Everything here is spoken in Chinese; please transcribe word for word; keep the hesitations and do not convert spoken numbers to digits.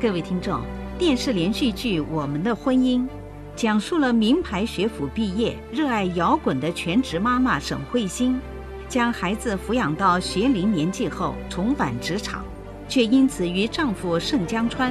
各位听众，电视连续剧《我们的婚姻》讲述了名牌学府毕业、热爱摇滚的全职妈妈沈慧欣，将孩子抚养到学龄年纪后重返职场，却因此与丈夫盛江川